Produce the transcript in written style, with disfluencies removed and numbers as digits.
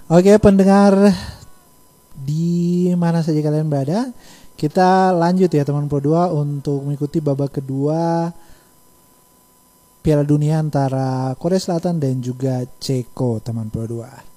Oke pendengar di mana saja kalian berada, kita lanjut ya teman Pro 2 untuk mengikuti babak kedua Piala Dunia antara Korea Selatan dan juga Ceko teman Pro 2.